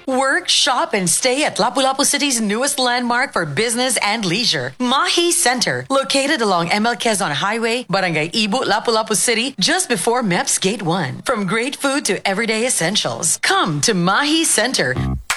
Work, shop, and stay at Lapu-Lapu City's newest landmark for business and leisure, Mahi Center, located along ML Quezon Highway, Barangay Ibu, Lapu-Lapu City, just before MEPS Gate 1. From great food to everyday essentials, come to Mahi Center.